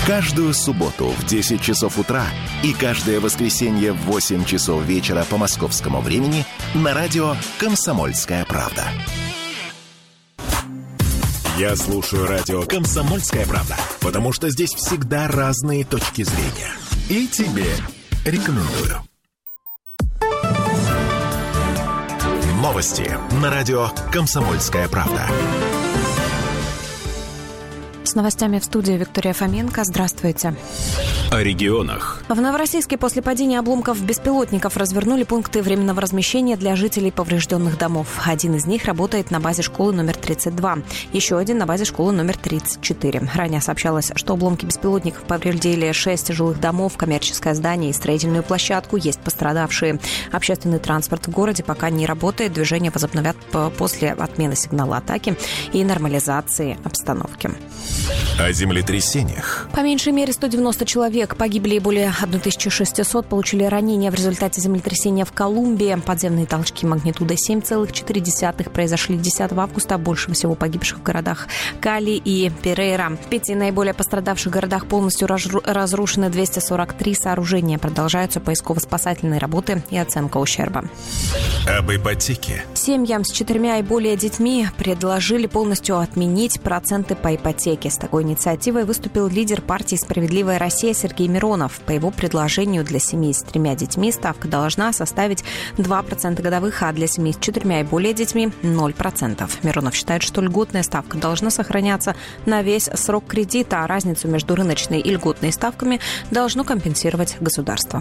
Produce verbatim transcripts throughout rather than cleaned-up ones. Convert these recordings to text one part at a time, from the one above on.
Каждую субботу в десять часов утра и каждое воскресенье в восемь часов вечера по московскому времени на радио «Комсомольская правда». Я слушаю радио «Комсомольская правда», потому что здесь всегда разные точки зрения. И тебе рекомендую. Новости на радио «Комсомольская правда». С новостями в студии Виктория Фоменко. Здравствуйте. О регионах. В Новороссийске после падения обломков беспилотников развернули пункты временного размещения для жителей поврежденных домов. Один из них работает на базе школы номер тридцать два, еще один на базе школы номер тридцать четыре. Ранее сообщалось, что обломки беспилотников повредили шесть жилых домов, коммерческое здание и строительную площадку. Есть пострадавшие. Общественный транспорт в городе пока не работает. Движение возобновят после отмены сигнала атаки и нормализации обстановки. О землетрясениях. По меньшей мере сто девяносто человек погибли и более тысяча шестьсот получили ранения в результате землетрясения в Колумбии. Подземные толчки магнитудой семь целых четыре десятых произошли десятого августа. Больше всего погибших в городах Кали и Перейра. В пяти наиболее пострадавших городах полностью разрушены двести сорок три сооружения. Продолжаются поисково-спасательные работы и оценка ущерба. Об ипотеке. Семьям с четырьмя и более детьми предложили полностью отменить проценты по ипотеке. С такой инициативой выступил лидер партии «Справедливая Россия» Сергей Миронов. По его предложению, для семей с тремя детьми ставка должна составить два процента годовых, а для семей с четырьмя и более детьми – ноль процентов. Миронов считает, что льготная ставка должна сохраняться на весь срок кредита, а разницу между рыночной и льготной ставками должно компенсировать государство.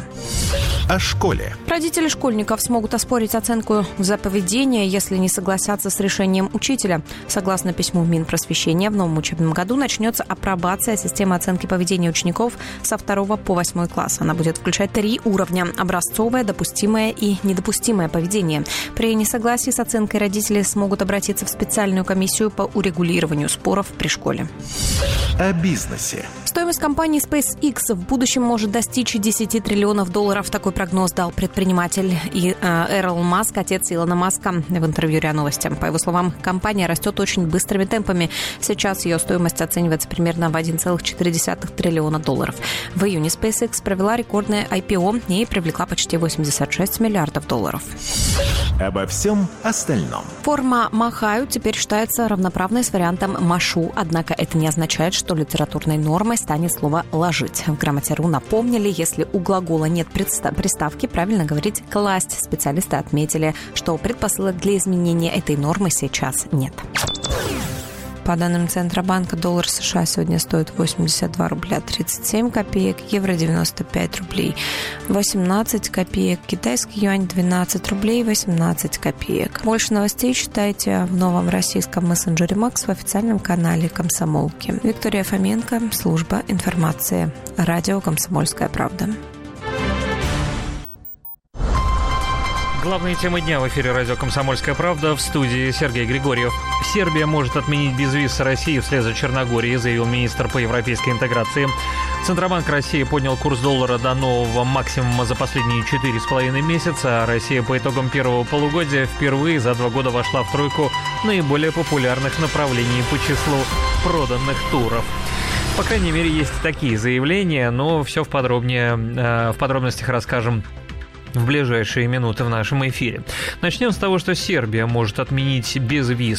О школе. Родители школьников смогут оспорить оценку за поведение, если не согласятся с решением учителя. Согласно письму Минпросвещения, в новом учебном году начнется апробация системы оценки поведения учеников со второго по восьмой класс. Она будет включать три уровня – образцовое, допустимое и недопустимое поведение. При несогласии с оценкой родители смогут обратиться в специальную комиссию по урегулированию споров при школе. О бизнесе. Стоимость компании SpaceX в будущем может достичь десять триллионов долларов. Такой прогноз дал предприниматель и э, Эрл Маск, отец Илона Маска, в интервью РИА Новости. По его словам, компания растет очень быстрыми темпами. Сейчас ее стоимость оценивается примерно в один целых четыре десятых триллиона долларов. В июне SpaceX провела рекордное ай пи о и привлекла почти восемьдесят шесть миллиардов долларов. Обо всем остальном. Форма «махаю» теперь считается равноправной с вариантом «машу», однако это не означает, что литературной нормой станет слово «ложить». В грамоте.ру напомнили, если у глагола нет приставки, правильно говорить «класть». Специалисты отметили, что предпосылок для изменения этой нормы сейчас нет. По данным Центробанка, доллар США сегодня стоит восемьдесят два рубля тридцать семь копеек, евро девяносто пять рублей восемнадцать копеек, китайский юань двенадцать рублей восемнадцать копеек. Больше новостей читайте в новом российском мессенджере Макс в официальном канале Комсомолки. Виктория Фоменко, служба информации, радио «Комсомольская правда». Главные темы дня в эфире радио «Комсомольская правда», в студии Сергей Григорьев. Сербия может отменить безвиз с Россией вслед за Черногорией, заявил министр по европейской интеграции. Центробанк России поднял курс доллара до нового максимума за последние четыре с половиной месяца, а Россия по итогам первого полугодия впервые за два года вошла в тройку наиболее популярных направлений по числу проданных туров. По крайней мере, есть такие заявления, но все в, подробнее, э, в подробностях расскажем в ближайшие минуты в нашем эфире. Начнем с того, что Сербия может отменить безвиз